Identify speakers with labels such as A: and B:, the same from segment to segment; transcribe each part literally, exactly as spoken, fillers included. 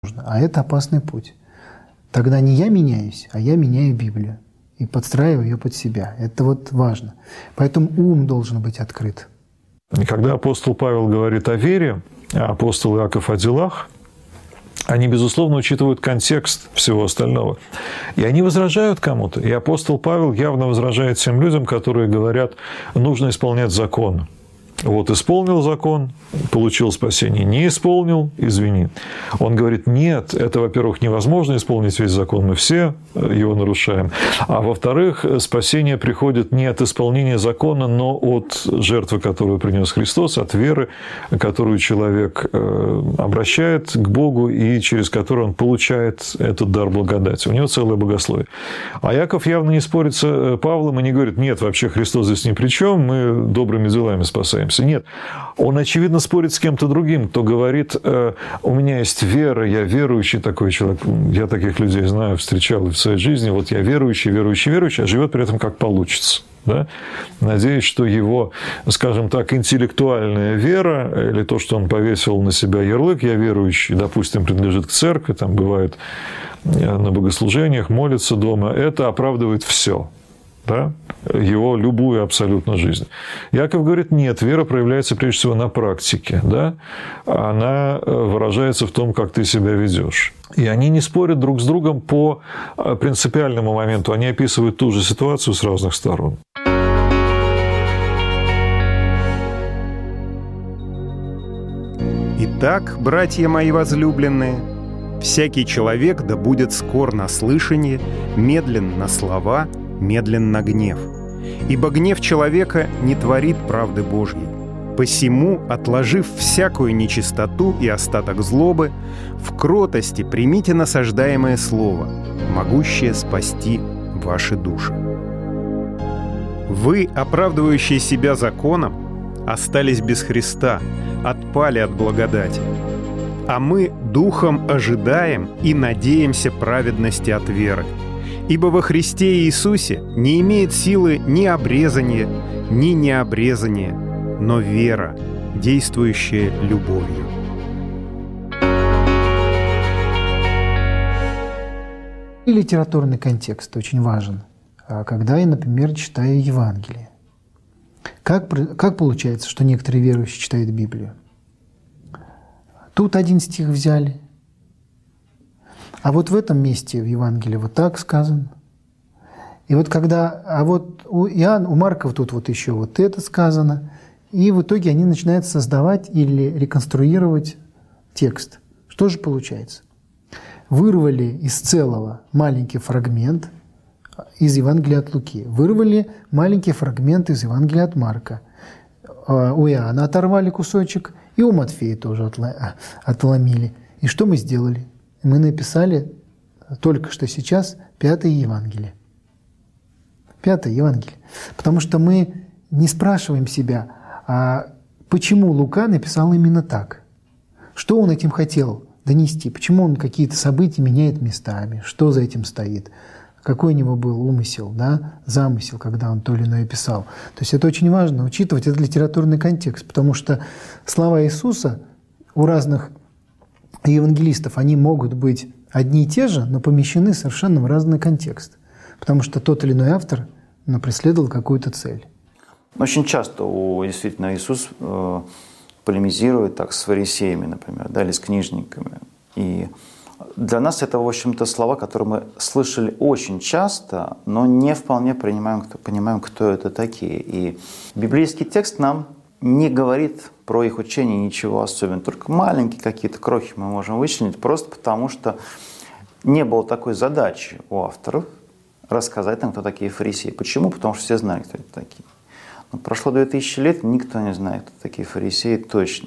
A: А это опасный путь. Тогда не я меняюсь, а я меняю Библию и подстраиваю ее под себя. Это вот важно. Поэтому ум должен быть открыт.
B: И когда апостол Павел говорит о вере, а апостол Иаков о делах, они, безусловно, учитывают контекст всего остального. И они возражают кому-то. И апостол Павел явно возражает тем людям, которые говорят, нужно исполнять закон. Вот исполнил закон, получил спасение, не исполнил, извини. Он говорит, нет, это, во-первых, невозможно исполнить весь закон, мы все его нарушаем. А во-вторых, спасение приходит не от исполнения закона, но от жертвы, которую принес Христос, от веры, которую человек обращает к Богу и через которую он получает этот дар благодати. У него целое богословие. А Иаков явно не спорит с Павлом и не говорит, нет, вообще Христос здесь ни при чем, мы добрыми делами спасаемся. Нет, он, очевидно, спорит с кем-то другим, кто говорит, у меня есть вера, я верующий такой человек, я таких людей знаю, встречал в своей жизни, вот я верующий, верующий, верующий, а живет при этом как получится. Да? Надеюсь, что его, скажем так, интеллектуальная вера или то, что он повесил на себя ярлык, я верующий, допустим, принадлежит к церкви, там бывает на богослужениях, молится дома, это оправдывает все. Да? Его любую абсолютно жизнь. Иаков говорит, нет, вера проявляется прежде всего на практике. Да? Она выражается в том, как ты себя ведешь. И они не спорят друг с другом по принципиальному моменту. Они описывают ту же ситуацию с разных сторон.
C: Итак, братья мои возлюбленные, всякий человек да будет скор на слышание, медлен на слова, медлен на гнев. Ибо гнев человека не творит правды Божьей. Посему, отложив всякую нечистоту и остаток злобы, в кротости примите насаждаемое слово, могущее спасти ваши души. Вы, оправдывающие себя законом, остались без Христа, отпали от благодати. А мы духом ожидаем и надеемся праведности от веры. Ибо во Христе Иисусе не имеет силы ни обрезание, ни необрезание, но вера, действующая любовью.
A: И литературный контекст очень важен, когда я, например, читаю Евангелие. Как, как получается, что некоторые верующие читают Библию? Тут один стих взяли, а вот в этом месте в Евангелии вот так сказано. И вот когда, а вот у Иоанна, у Марка тут вот еще вот это сказано, и в итоге они начинают создавать или реконструировать текст. Что же получается? Вырвали из целого маленький фрагмент из Евангелия от Луки, вырвали маленький фрагмент из Евангелия от Марка, у Иоанна оторвали кусочек, и у Матфея тоже отломили. И что мы сделали? Мы написали только что сейчас пятое Евангелие. Пятое Евангелие. Потому что мы не спрашиваем себя, а почему Лука написал именно так? Что он этим хотел донести? Почему он какие-то события меняет местами? Что за этим стоит? Какой у него был умысел, да, замысел, когда он то или иное писал. То есть это очень важно, учитывать этот литературный контекст, потому что слова Иисуса у разных евангелистов, они могут быть одни и те же, но помещены совершенно в разный контекст, потому что тот или иной автор, ну, преследовал какую-то цель.
D: Очень часто у, действительно Иисус э, полемизирует так с фарисеями, например, да, или с книжниками. И для нас это, в общем-то, слова, которые мы слышали очень часто, но не вполне понимаем, кто, понимаем, кто это такие. И библейский текст нам не говорит про их учение ничего особенного. Только маленькие какие-то крохи мы можем вычленить, просто потому что не было такой задачи у авторов рассказать нам, кто такие фарисеи. Почему? Потому что все знали, кто это такие. Но прошло две тысячи лет, никто не знает, кто такие фарисеи точно.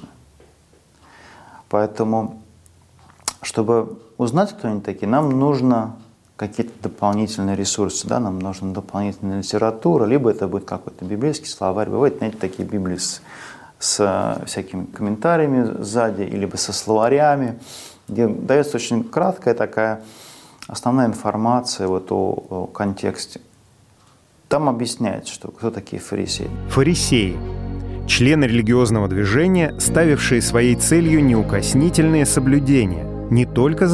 D: Поэтому, чтобы узнать, кто они такие, нам нужно какие-то дополнительные ресурсы, да, нам нужна дополнительная литература, либо это будет какой-то библейский словарь. Бывают, знаете, такие библии с, с всякими комментариями сзади, либо со словарями, где дается очень краткая такая основная информация вот о, о контексте. Там объясняется, что кто такие фарисеи.
C: Фарисеи – члены религиозного движения, ставившие своей целью неукоснительное соблюдение, не только